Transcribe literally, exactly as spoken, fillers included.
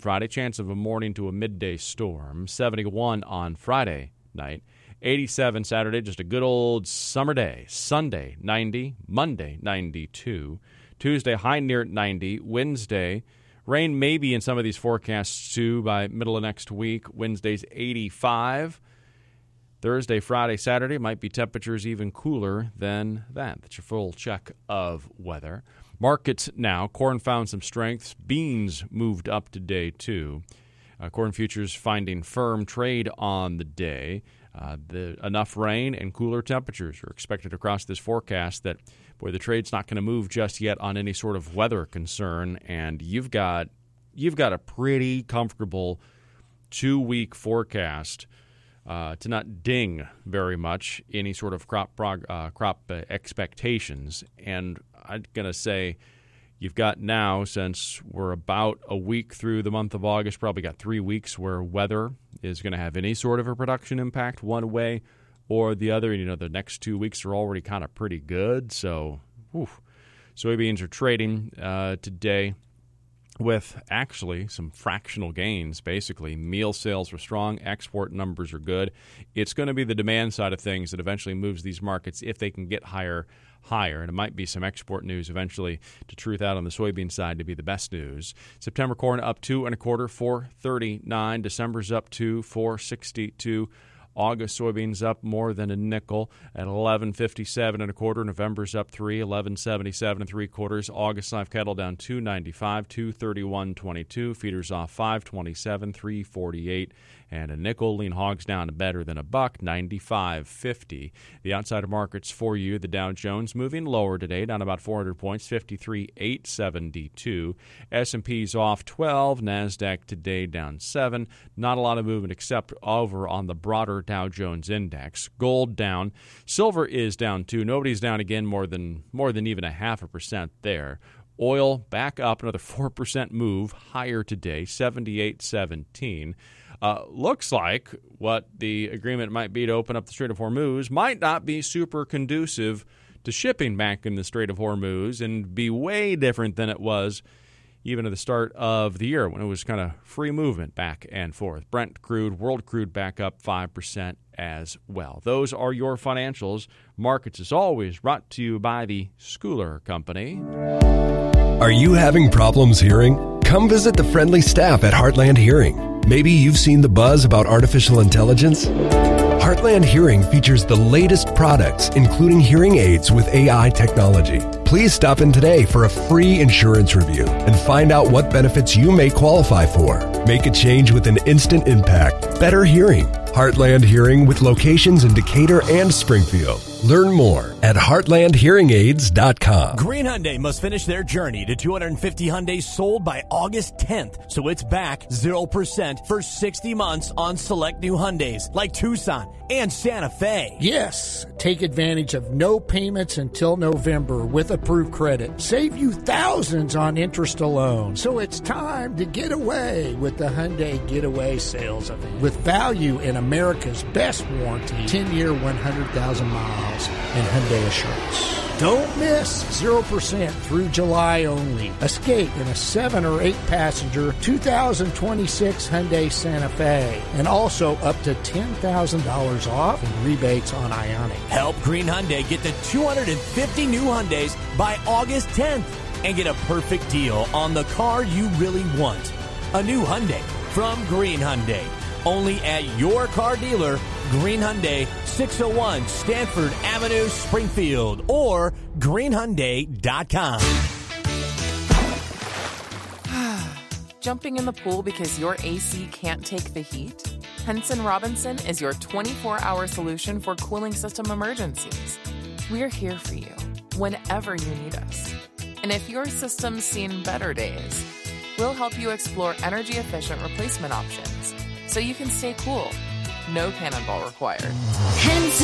Friday. Chance of a morning to a midday storm. seventy-one on Friday night. eighty-seven Saturday, just a good old summer day. Sunday, ninety. Monday, ninety-two. Tuesday, high near ninety. Wednesday, rain maybe in some of these forecasts too by middle of next week. Wednesday's eighty-five. Thursday, Friday, Saturday might be temperatures even cooler than that. That's your full check of weather. Markets now. Corn found some strength. Beans moved up today, too. Uh, corn futures finding firm trade on the day. Uh, the enough rain and cooler temperatures are expected across this forecast that, boy, the trade's not going to move just yet on any sort of weather concern. And you've got you've got a pretty comfortable two-week forecast Uh, to not ding very much any sort of crop prog- uh, crop uh, expectations. And I'm going to say you've got now, since we're about a week through the month of August, probably got three weeks where weather is going to have any sort of a production impact one way or the other. And, you know, the next two weeks are already kind of pretty good. So, whew. Soybeans are trading uh, today with actually some fractional gains, basically. Meal sales were strong. Export numbers are good. It's going to be the demand side of things that eventually moves these markets if they can get higher, higher. And it might be some export news eventually to truth out on the soybean side to be the best news. September corn up two and a quarter, four thirty-nine. December's up two, four sixty-two. August soybeans up more than a nickel at eleven fifty-seven and a quarter. November's up three, eleven seventy-seven and three quarters. August live cattle down two ninety-five, two thirty-one twenty-two. Feeders off five twenty-seven, three forty-eight and a nickel. Lean hogs down to better than a buck, ninety-five fifty. The outsider markets for you, the Dow Jones moving lower today, down about four hundred points, fifty-three eight seventy-two. S and P's off twelve. NASDAQ today down seven. Not a lot of movement except over on the broader Dow Jones index. Gold down. Silver is down too. Nobody's down again more than more than even a half a percent there. Oil back up another four percent move higher today, seventy-eight seventeen. Uh, looks like what the agreement might be to open up the Strait of Hormuz might not be super conducive to shipping back in the Strait of Hormuz and be way different than it was even at the start of the year when it was kind of free movement back and forth. Brent crude, world crude back up five percent as well. Those are your financials. Markets, as always, brought to you by the Schooler Company. Are you having problems hearing? Come visit the friendly staff at Heartland Hearing. Maybe you've seen the buzz about artificial intelligence. Heartland Hearing features the latest products, including hearing aids with A I technology. Please stop in today for a free insurance review and find out what benefits you may qualify for. Make a change with an instant impact. Better hearing. Heartland Hearing with locations in Decatur and Springfield. Learn more at heartland hearing aids dot com. Green Hyundai must finish their journey to two hundred fifty Hyundais sold by August tenth, so it's back zero percent for sixty months on select new Hyundais like Tucson and Santa Fe. Yes, take advantage of no payments until November with approved credit. Save you thousands on interest alone. So it's time to get away with the Hyundai Getaway Sales Event. With value in America's best warranty, ten-year, one hundred thousand miles, and Hyundai Assurance. Don't miss zero percent through July only. Escape in a seven or eight passenger two thousand twenty-six Hyundai Santa Fe. And also up to ten thousand dollars off in rebates on Ioniq. Help Green Hyundai get to two hundred fifty new Hyundais by August tenth and get a perfect deal on the car you really want. A new Hyundai from Green Hyundai. Only at your car dealer, Green Hyundai, six oh one Stanford Avenue, Springfield, or green hyundai dot com. Jumping in the pool because your A C can't take the heat? Henson Robinson is your twenty-four hour solution for cooling system emergencies. We're here for you whenever you need us. And if your system's seen better days, we'll help you explore energy-efficient replacement options so you can stay cool. No cannonball required. Henson